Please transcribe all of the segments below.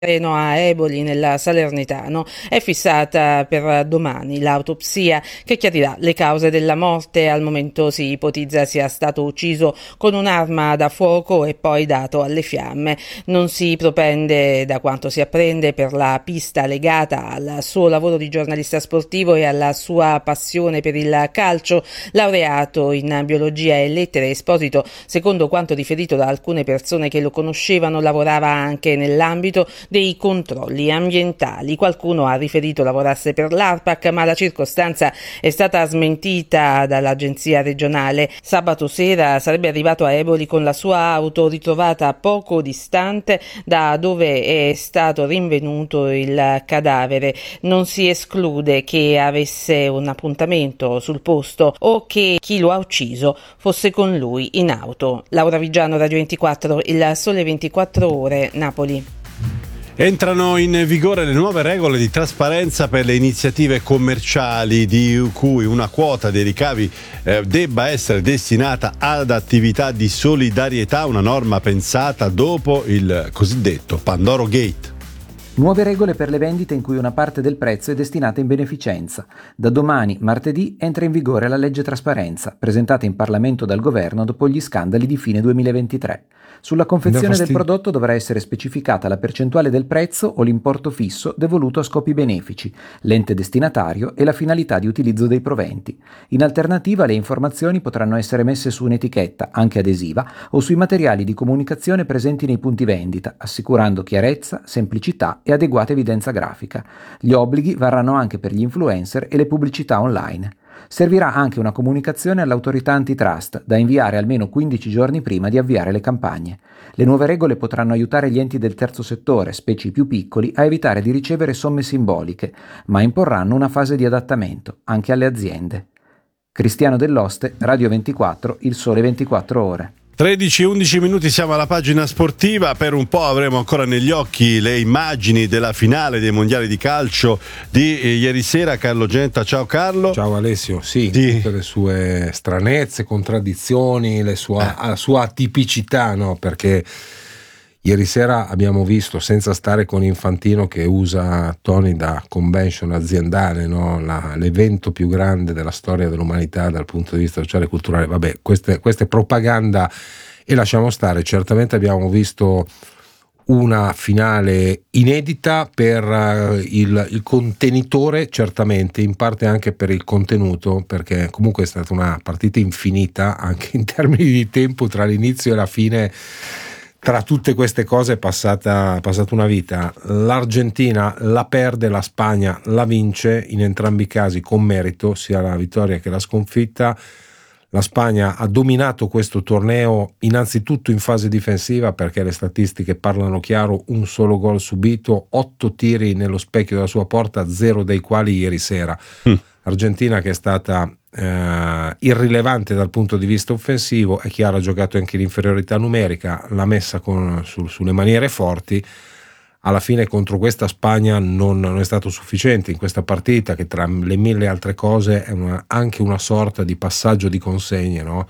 treno a Eboli nella Salernitano è fissata per domani l'autopsia che chiarirà le cause della morte. Al momento si ipotizza sia stato ucciso con un'arma da fuoco e poi dato alle fiamme. Non si propende, da quanto si apprende, per la pista legata al suo lavoro di giornalista sportivo e alla sua passione per il calcio. Laureato in biologia e lettere, Esposito, secondo quanto riferito da alcune persone che lo conoscevano, lavorava anche nell'ambito dei controlli ambientali. Qualcuno ha riferito lavorasse per l'ARPAC, ma la circostanza è stata smentita dall'agenzia regionale. Sabato sera sarebbe arrivato a Eboli con la sua auto, ritrovata poco distante da dove è stato rinvenuto il cadavere. Non si esclude che avesse un appuntamento sul posto o che chi lo ha ucciso fosse con lui in auto. Laura Vigiano, Radio 24, Il Sole 24 Ore, Napoli. Entrano in vigore le nuove regole di trasparenza per le iniziative commerciali, di cui una quota dei ricavi debba essere destinata ad attività di solidarietà, una norma pensata dopo il cosiddetto Pandoro Gate. Nuove regole per le vendite in cui una parte del prezzo è destinata in beneficenza. Da domani, martedì, entra in vigore la legge trasparenza, presentata in Parlamento dal governo dopo gli scandali di fine 2023. Sulla confezione del prodotto dovrà essere specificata la percentuale del prezzo o l'importo fisso devoluto a scopi benefici, l'ente destinatario e la finalità di utilizzo dei proventi. In alternativa, le informazioni potranno essere messe su un'etichetta, anche adesiva, o sui materiali di comunicazione presenti nei punti vendita, assicurando chiarezza, semplicità e adeguata evidenza grafica. Gli obblighi varranno anche per gli influencer e le pubblicità online. Servirà anche una comunicazione all'autorità antitrust, da inviare almeno 15 giorni prima di avviare le campagne. Le nuove regole potranno aiutare gli enti del terzo settore, specie i più piccoli, a evitare di ricevere somme simboliche, ma imporranno una fase di adattamento, anche alle aziende. Cristiano Dell'Oste, Radio 24, Il Sole 24 Ore. 13-11 minuti, siamo alla pagina sportiva. Per un po' avremo ancora negli occhi le immagini della finale dei mondiali di calcio di ieri sera. Carlo Genta, ciao Carlo. Ciao Alessio, sì. Tutte le sue stranezze, contraddizioni, la sua atipicità, no? Perché ieri sera abbiamo visto, senza stare con Infantino che usa toni da convention aziendale, no? L'evento più grande della storia dell'umanità dal punto di vista sociale e culturale. Vabbè, questa è propaganda e lasciamo stare. Certamente abbiamo visto una finale inedita per il contenitore, certamente, in parte anche per il contenuto, perché comunque è stata una partita infinita anche in termini di tempo tra l'inizio e la fine. Tra tutte queste cose è passata una vita. L'Argentina la perde, la Spagna la vince, in entrambi i casi con merito, sia la vittoria che la sconfitta. La Spagna ha dominato questo torneo innanzitutto in fase difensiva, perché le statistiche parlano chiaro: un solo gol subito, 8 tiri nello specchio della sua porta, 0 dei quali ieri sera. Argentina che è stata irrilevante dal punto di vista offensivo, è chiaro, ha giocato anche l'inferiorità numerica, l'ha messa sulle maniere forti. Alla fine contro questa Spagna non è stato sufficiente in questa partita, che tra le mille altre cose è anche una sorta di passaggio di consegne, no?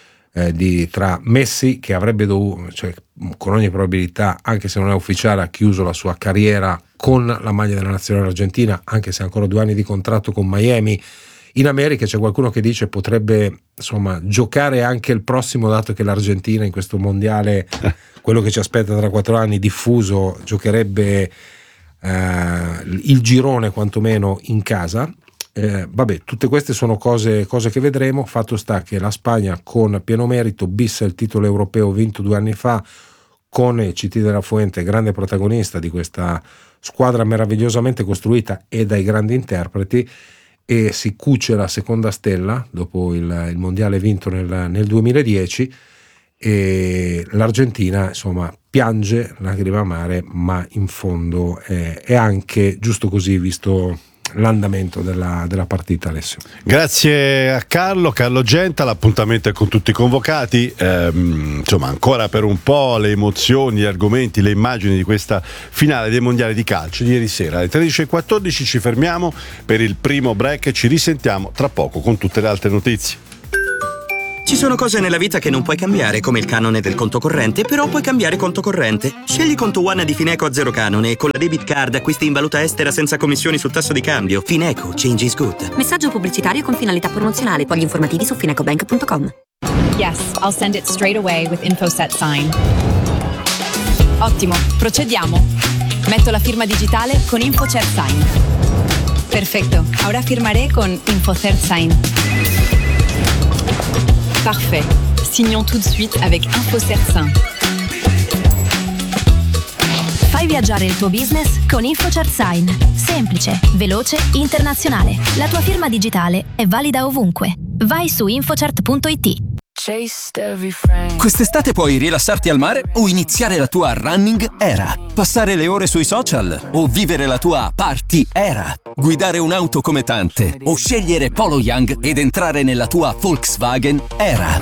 Tra Messi, che avrebbe dovuto, cioè, con ogni probabilità, anche se non è ufficiale, ha chiuso la sua carriera con la maglia della nazionale argentina, anche se ha ancora 2 anni di contratto con Miami. In America c'è qualcuno che dice potrebbe, insomma, giocare anche il prossimo, dato che l'Argentina in questo mondiale, quello che ci aspetta tra 4 anni, diffuso, giocherebbe il girone quantomeno in casa. Vabbè, tutte queste sono cose che vedremo. Fatto sta che la Spagna, con pieno merito, bissa il titolo europeo vinto 2 anni fa, con CT della Fuente grande protagonista di questa squadra meravigliosamente costruita e dai grandi interpreti, e si cuce la seconda stella dopo il mondiale vinto nel 2010, e l'Argentina, insomma, piange lacrime amare, ma in fondo è anche giusto così, visto l'andamento della partita. Alessio, grazie a Carlo Genta. L'appuntamento è con tutti i convocati, insomma, ancora per un po' le emozioni, gli argomenti, le immagini di questa finale dei mondiali di calcio di ieri sera. Alle 13:14 ci fermiamo per il primo break e ci risentiamo tra poco con tutte le altre notizie. Ci sono cose nella vita che non puoi cambiare, come il canone del conto corrente, però puoi cambiare conto corrente. Scegli Conto One di Fineco a 0 canone e con la debit card acquisti in valuta estera senza commissioni sul tasso di cambio. Fineco, change is good. Messaggio pubblicitario con finalità promozionale. Poi gli informativi su finecobank.com. Yes, I'll send it straight away with InfoSet Sign. Ottimo, procediamo. Metto la firma digitale con InfoSet Sign. Perfecto, ahora firmaré con InfoSet Sign. Parfait. Signons tout de suite avec InfoSet Sign. Fai viaggiare il tuo business con InfoCert Sign. Semplice, veloce, internazionale. La tua firma digitale è valida ovunque. Vai su infocert.it. Quest'estate puoi rilassarti al mare o iniziare la tua running era. Passare le ore sui social o vivere la tua party era. Guidare un'auto come tante o scegliere Polo Young ed entrare nella tua Volkswagen era.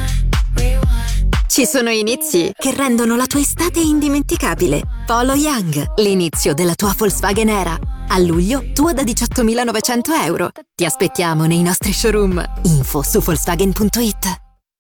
Ci sono inizi che rendono la tua estate indimenticabile. Polo Young, l'inizio della tua Volkswagen era. A luglio, tua da 18.900 euro. Ti aspettiamo nei nostri showroom. Info su Volkswagen.it.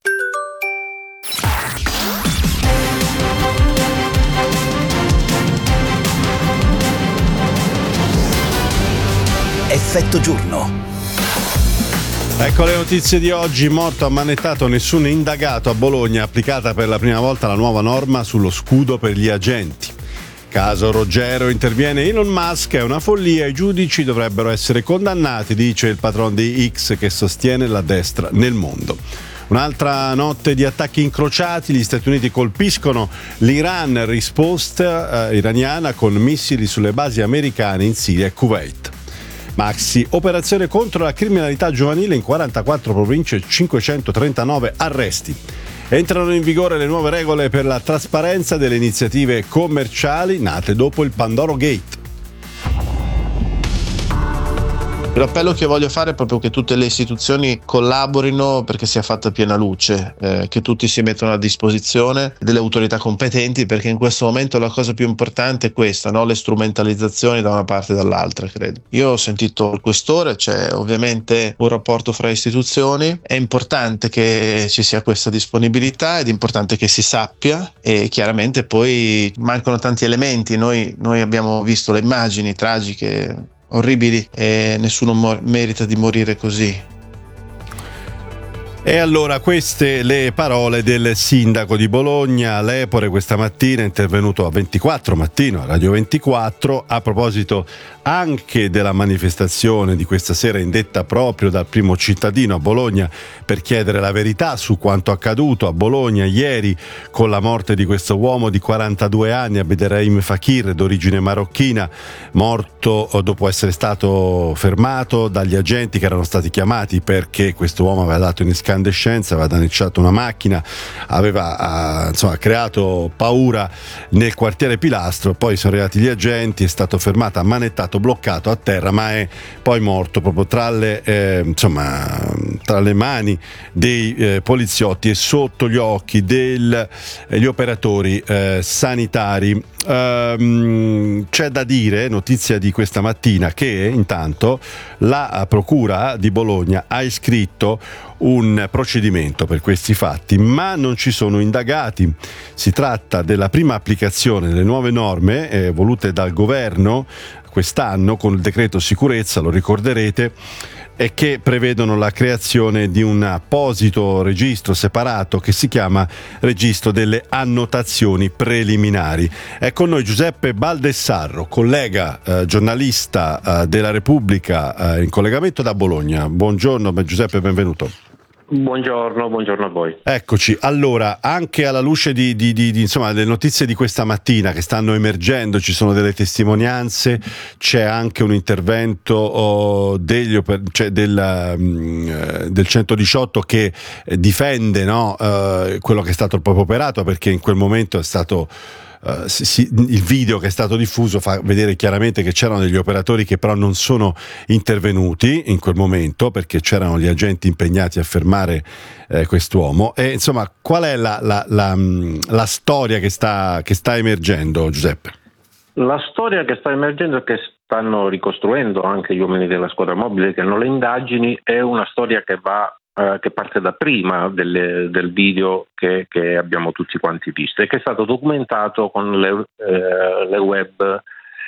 Effetto giorno. Ecco le notizie di oggi. Morto ammanettato, nessun indagato a Bologna. Applicata per la prima volta la nuova norma sullo scudo per gli agenti. Caso Ruggero, interviene Elon Musk, è una follia, i giudici dovrebbero essere condannati, dice il patron di X che sostiene la destra nel mondo. Un'altra notte di attacchi incrociati, gli Stati Uniti colpiscono l'Iran, risposta iraniana con missili sulle basi americane in Siria e Kuwait. Maxi, operazione contro la criminalità giovanile in 44 province, 539 arresti. Entrano in vigore le nuove regole per la trasparenza delle iniziative commerciali nate dopo il Pandoro Gate. L'appello che voglio fare è proprio che tutte le istituzioni collaborino perché sia fatta piena luce, che tutti si mettano a disposizione delle autorità competenti, perché in questo momento la cosa più importante è questa, no? Le strumentalizzazioni da una parte e dall'altra, credo. Io ho sentito il questore, c'è ovviamente un rapporto fra istituzioni, è importante che ci sia questa disponibilità ed è importante che si sappia, e chiaramente poi mancano tanti elementi, noi abbiamo visto le immagini tragiche, orribili, e nessuno merita di morire così. E allora queste le parole del sindaco di Bologna. Lepore questa mattina è intervenuto a 24 mattino a Radio 24 a proposito anche della manifestazione di questa sera indetta proprio dal primo cittadino a Bologna per chiedere la verità su quanto accaduto a Bologna ieri con la morte di questo uomo di 42 anni, Abderrahim Fakir, d'origine marocchina, morto dopo essere stato fermato dagli agenti che erano stati chiamati perché questo uomo aveva dato in incandescenza, aveva danneggiato una macchina, aveva creato paura nel quartiere Pilastro. Poi sono arrivati gli agenti, è stato fermato, ammanettato, bloccato a terra, ma è poi morto proprio tra le mani dei poliziotti e sotto gli occhi degli operatori sanitari. C'è da dire, notizia di questa mattina, che intanto la Procura di Bologna ha iscritto un procedimento per questi fatti, ma non ci sono indagati. Si tratta della prima applicazione delle nuove norme volute dal governo quest'anno con il decreto sicurezza, lo ricorderete, e che prevedono la creazione di un apposito registro separato che si chiama registro delle annotazioni preliminari. È con noi Giuseppe Baldessarro, collega giornalista della Repubblica in collegamento da Bologna. Buongiorno Giuseppe, benvenuto. Buongiorno a voi. Eccoci. Allora, anche alla luce di delle notizie di questa mattina che stanno emergendo, ci sono delle testimonianze, c'è anche un intervento del 118 che difende quello che è stato proprio operato, perché in quel momento è stato il video che è stato diffuso fa vedere chiaramente che c'erano degli operatori che però non sono intervenuti in quel momento perché c'erano gli agenti impegnati a fermare quest'uomo. E insomma, qual è la storia che sta emergendo, Giuseppe? La storia che sta emergendo e che stanno ricostruendo anche gli uomini della squadra mobile che hanno le indagini è una storia che va che parte da prima del video che abbiamo tutti quanti visto e che è stato documentato con le web